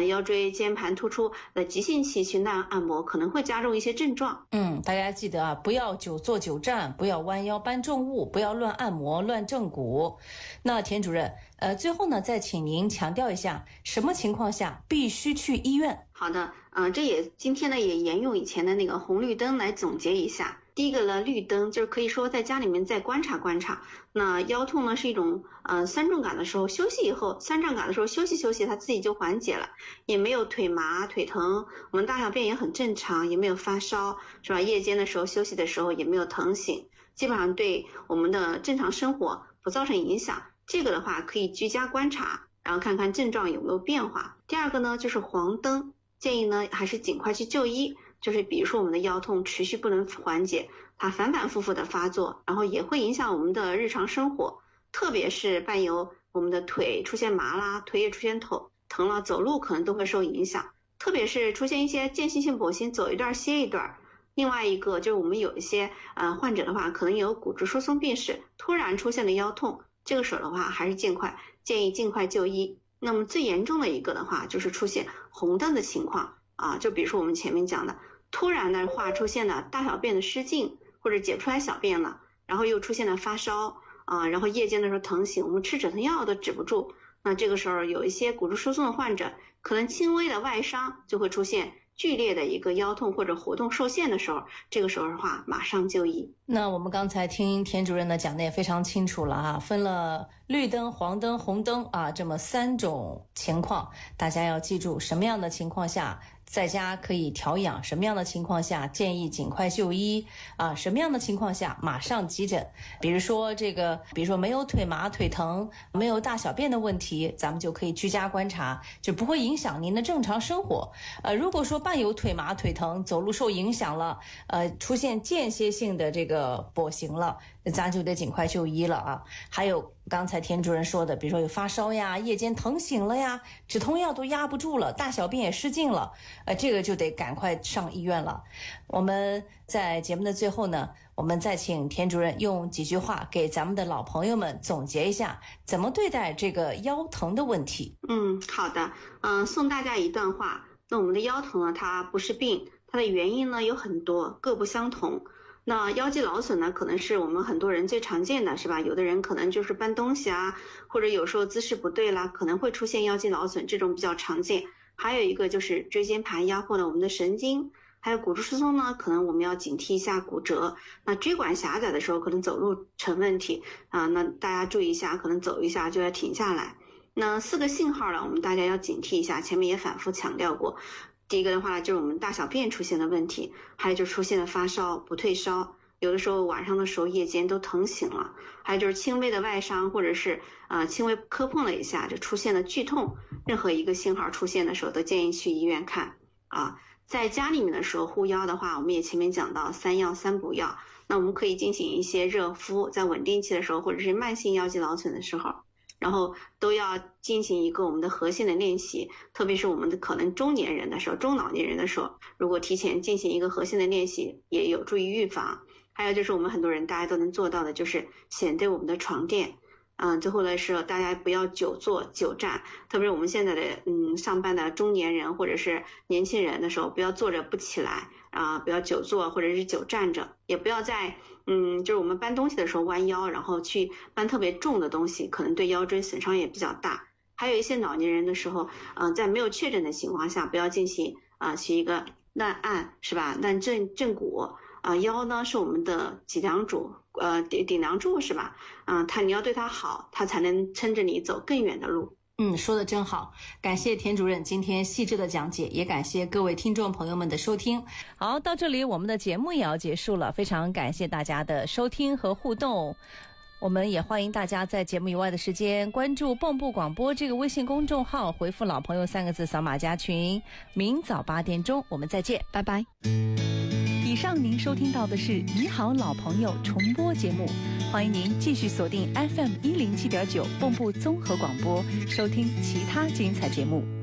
腰椎间盘突出的急性期去那样按摩，可能会加重一些症状。 大家记得啊，不要久坐久站，不要弯腰搬重物，不要乱按摩乱正骨。那田主任，最后呢，再请您强调一下，什么情况下必须去医院？ 好的，今天呢也沿用以前的那个红绿灯来总结一下。第一个呢，绿灯就是可以说在家里面再观察观察。那腰痛呢是一种酸重感的时候休息以后，酸胀感的时候休息，它自己就缓解了，也没有腿麻腿疼，我们大小便也很正常，也没有发烧，是吧？夜间的时候休息的时候也没有疼醒，基本上对我们的正常生活不造成影响。这个的话可以居家观察，然后看看症状有没有变化。第二个呢就是黄灯，建议呢还是尽快去就医。就是比如说我们的腰痛持续不能缓解，它反反复复的发作，然后也会影响我们的日常生活，特别是伴有我们的腿出现麻啦，腿也出现疼了，走路可能都会受影响，特别是出现一些间歇性跛行，走一段歇一段。另外一个就是我们有一些患者的话，可能有骨质疏松病史，突然出现的腰痛，这个时候的话还是建议尽快就医。那么最严重的一个的话就是出现红灯的情况就比如说我们前面讲的，突然的话出现了大小便的失禁，或者解不出来小便了，然后又出现了发烧然后夜间的时候疼醒，我们吃止疼药都止不住。那这个时候有一些骨质疏松的患者，可能轻微的外伤就会出现剧烈的一个腰痛或者活动受限的时候，这个时候的话马上就医。 那我们刚才听田主任呢讲的也非常清楚了分了绿灯、黄灯、红灯这么3种情况，大家要记住什么样的情况下在家可以调养，什么样的情况下建议尽快就医什么样的情况下马上急诊。比如说没有腿麻腿疼，没有大小便的问题，咱们就可以居家观察，就不会影响您的正常生活。如果说伴有腿麻腿疼，走路受影响了，出现间歇性的这个跛行了，咱就得尽快就医了还有刚才田主任说的，比如说有发烧呀，夜间疼醒了呀，止痛药都压不住了，大小便也失禁了，这个就得赶快上医院了。我们在节目的最后呢，我们再请田主任用几句话给咱们的老朋友们总结一下怎么对待这个腰疼的问题。 好的，送大家一段话。那我们的腰疼呢，它不是病，它的原因呢有很多，各不相同。那腰肌劳损呢，可能是我们很多人最常见的，是吧？有的人可能就是搬东西或者有时候姿势不对啦，可能会出现腰肌劳损，这种比较常见。还有一个就是椎间盘压迫了我们的神经，还有骨质疏松呢，可能我们要警惕一下骨折。那椎管狭窄的时候，可能走路成问题那大家注意一下，可能走一下就要停下来。那4个信号呢，我们大家要警惕一下，前面也反复强调过。第一个的话就是我们大小便出现的问题，还有就是出现了发烧不退烧，有的时候晚上的时候夜间都疼醒了，还有就是轻微的外伤或者是轻微磕碰了一下就出现了剧痛，任何一个信号出现的时候都建议去医院看在家里面的时候护腰的话，我们也前面讲到3要3不要，那我们可以进行一些热敷，在稳定期的时候或者是慢性腰肌劳损的时候，然后都要进行一个我们的核心的练习，特别是我们的可能中年人的时候，中老年人的时候，如果提前进行一个核心的练习，也有助于预防。还有就是我们很多人大家都能做到的，就是选对我们的床垫。最后的是大家不要久坐久站，特别是我们现在的上班的中年人或者是年轻人的时候，不要坐着不起来不要久坐或者是久站着，也不要在就是我们搬东西的时候弯腰，然后去搬特别重的东西，可能对腰椎损伤也比较大。还有一些老年人的时候在没有确诊的情况下，不要进行去一个乱按，是吧？乱正骨腰呢是我们的脊梁柱顶梁柱，是吧？你要对它好，它才能撑着你走更远的路。 说得真好，感谢田主任今天细致的讲解，也感谢各位听众朋友们的收听。好，到这里我们的节目也要结束了，非常感谢大家的收听和互动。我们也欢迎大家在节目以外的时间关注蚌埠广播这个微信公众号，回复老朋友3个字扫码加群。明早8点钟我们再见，拜拜。以上您收听到的是你好老朋友重播节目，欢迎您继续锁定 FM107.9 蚌埠综合广播，收听其他精彩节目。